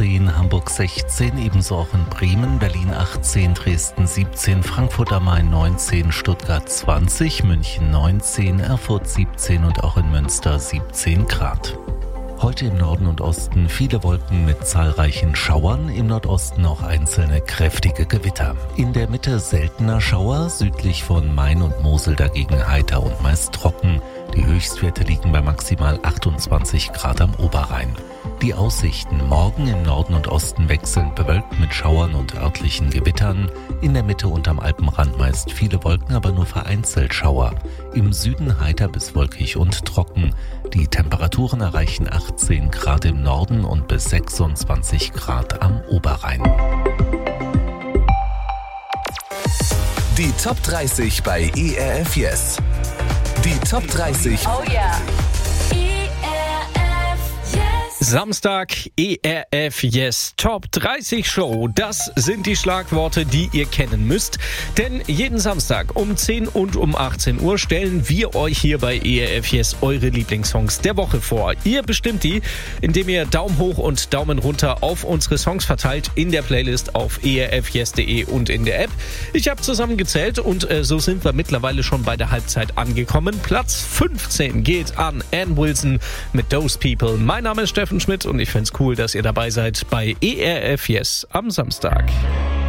18, Hamburg 16, ebenso auch in Bremen, Berlin 18, Dresden 17, Frankfurt am Main 19, Stuttgart 20, München 19, Erfurt 17 und auch in Münster 17 Grad. Heute im Norden und Osten viele Wolken mit zahlreichen Schauern, im Nordosten auch einzelne kräftige Gewitter. In der Mitte seltener Schauer, südlich von Main und Mosel dagegen heiter und meist trocken. Die Höchstwerte liegen bei maximal 28 Grad am Oberrhein. Die Aussichten: morgen im Norden und Osten wechselnd bewölkt mit Schauern und örtlichen Gewittern. In der Mitte und am Alpenrand meist viele Wolken, aber nur vereinzelt Schauer. Im Süden heiter bis wolkig und trocken. Die Temperaturen erreichen 18 Grad im Norden und bis 26 Grad am Oberrhein. Die Top 30 bei ERF Yes. Die Top 30. Oh yeah. Samstag, ERF Yes Top 30 Show. Das sind die Schlagworte, die ihr kennen müsst. Denn jeden Samstag um 10 und um 18 Uhr stellen wir euch hier bei ERF Yes eure Lieblingssongs der Woche vor. Ihr bestimmt die, indem ihr Daumen hoch und Daumen runter auf unsere Songs verteilt in der Playlist auf erfyes.de und in der App. Ich habe zusammengezählt und so sind wir mittlerweile schon bei der Halbzeit angekommen. Platz 15 geht an Ann Wilson mit Those People. Mein Name ist Steffen Schmidt und ich find's cool, dass ihr dabei seid bei ERF Yes am Samstag.